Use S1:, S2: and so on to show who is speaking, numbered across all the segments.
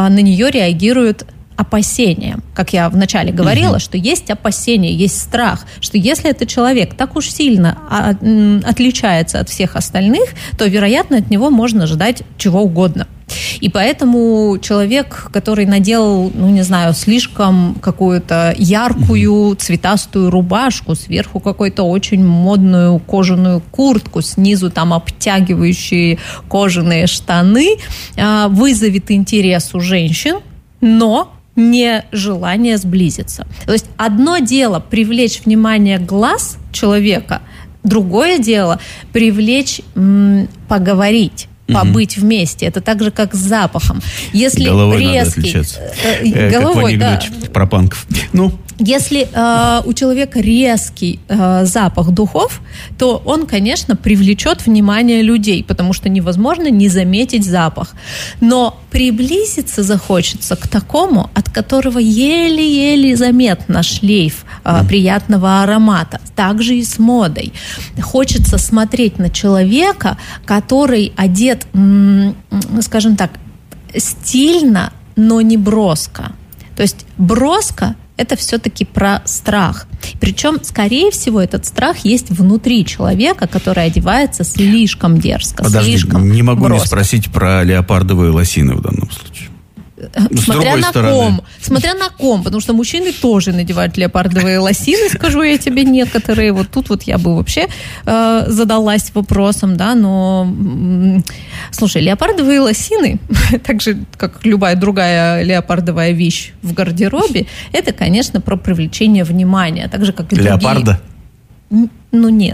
S1: на нее реагируют опасением. Как я вначале говорила, что есть опасение, есть страх, что если этот человек так уж сильно отличается от всех остальных, то, вероятно, от него можно ждать чего угодно. И поэтому человек, который надел, слишком какую-то яркую цветастую рубашку, сверху какую-то очень модную кожаную куртку, снизу там обтягивающие кожаные штаны, вызовет интерес у женщин, но не желание сблизиться. То есть одно дело привлечь внимание глаз человека, другое дело привлечь, поговорить, побыть вместе. Это так же, как с запахом. Если
S2: головой
S1: резкий...
S2: надо отличаться. Головой, как в анекдоте про панков.
S1: Если у человека резкий запах духов, то он, конечно, привлечет внимание людей, потому что невозможно не заметить запах. Но приблизиться захочется к такому, от которого еле-еле заметно шлейф приятного аромата. Так же и с модой. Хочется смотреть на человека, который одет, скажем так, стильно, но не броско. То есть броско – это все-таки про страх. Причем, скорее всего, этот страх есть внутри человека, который одевается слишком дерзко, слишком
S2: не могу
S1: броско.
S2: не спросить про леопардовые лосины в данном случае.
S1: Смотря на ком, потому что мужчины тоже надевают леопардовые лосины, скажу я тебе, некоторые. Вот тут вот я бы вообще задалась вопросом, да, но слушай, леопардовые лосины, так же, как любая другая леопардовая вещь в гардеробе, это, конечно, про привлечение внимания, так же, как и
S2: леопарда?
S1: Нет.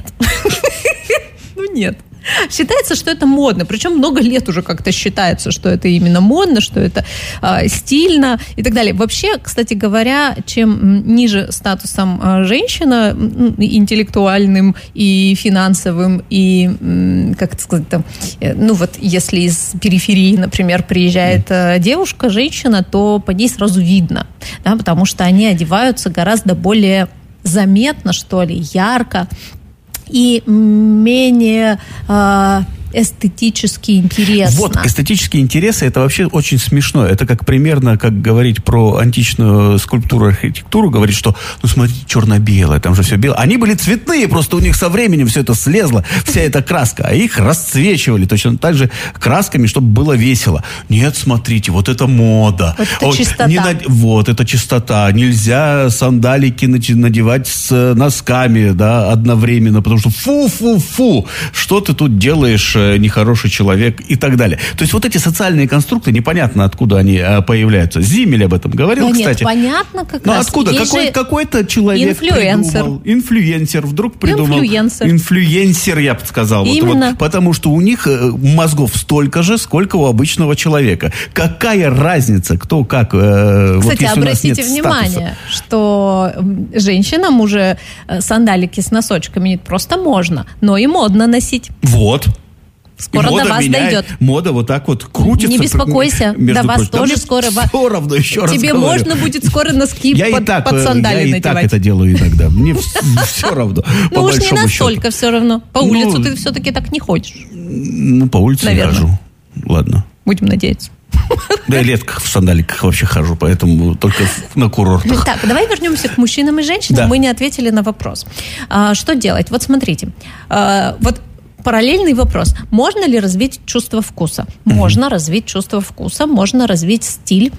S1: Нет. Считается, что это модно, причем много лет уже как-то считается, что это именно модно, что это стильно и так далее. Вообще, кстати говоря, чем ниже статусом женщина, интеллектуальным и финансовым, и, как это сказать, если из периферии, например, приезжает девушка, женщина, то по ней сразу видно, да, потому что они одеваются гораздо более заметно, что ли, ярко, и менее эстетически интересно.
S2: Вот, эстетические интересы, это вообще очень смешно. Это как примерно, как говорить про античную скульптуру, архитектуру, говорить, что, смотрите, черно-белое, там же все белое. Они были цветные, просто у них со временем все это слезло, вся эта краска, а их расцвечивали точно так же красками, чтобы было весело. Нет, смотрите, вот это мода.
S1: Вот это чистота.
S2: Вот, это чистота. Нельзя сандалики надевать с носками, да, одновременно, потому что фу-фу-фу, что ты тут делаешь, нехороший человек и так далее. То есть вот эти социальные конструкты, непонятно, откуда они появляются. Зимель об этом говорил, кстати.
S1: Нет, понятно как раз.
S2: Откуда? Какой-то человек придумал. Инфлюенсер вдруг придумал. Инфлюенсер, я бы сказал.
S1: Именно.
S2: Вот, потому что у них мозгов столько же, сколько у обычного человека. Какая разница, кто как?
S1: Кстати, обратите внимание, что женщинам уже сандалики с носочками не просто можно, но и модно носить.
S2: Вот.
S1: Скоро до вас дойдет.
S2: Мода вот так вот крутится.
S1: Не беспокойся, до вас тоже скоро.
S2: Все равно, еще раз
S1: тебе
S2: говорю.
S1: Можно будет скоро носки под сандали надевать.
S2: Я и так это делаю иногда. Мне все равно.
S1: Ну уж не настолько все равно. По улицу ты все-таки так не ходишь.
S2: По улице я хожу. Ладно.
S1: Будем надеяться.
S2: Да, я редко в сандаликах вообще хожу, поэтому только на курортах.
S1: Так, давай вернемся к мужчинам и женщинам. Да. Мы не ответили на вопрос. Что делать? Вот смотрите. Вот параллельный вопрос. Можно ли развить чувство вкуса? Можно развить чувство вкуса, можно развить стиль.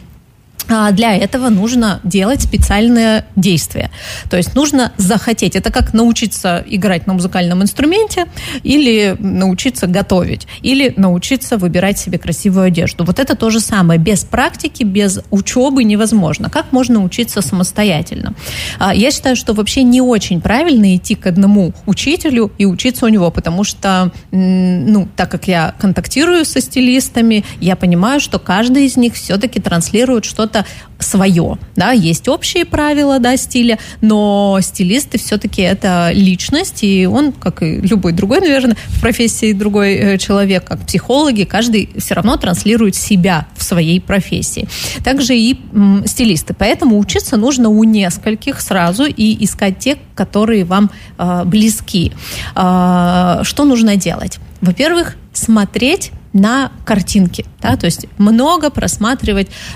S1: Для этого нужно делать специальные действия. То есть нужно захотеть. Это как научиться играть на музыкальном инструменте, или научиться готовить, или научиться выбирать себе красивую одежду. Вот это то же самое. Без практики, без учебы невозможно. Как можно учиться самостоятельно? Я считаю, что вообще не очень правильно идти к одному учителю и учиться у него, потому что, так как я контактирую со стилистами, я понимаю, что каждый из них все-таки транслирует что-то свое, да, есть общие правила, да, стиля, но стилисты все-таки это личность, и он, как и любой другой, наверное, в профессии другой человек, как психологи, каждый все равно транслирует себя в своей профессии. Также и стилисты. Поэтому учиться нужно у нескольких сразу и искать те, которые вам близки. Что нужно делать? Во-первых, смотреть на картинки, да, то есть много просматривать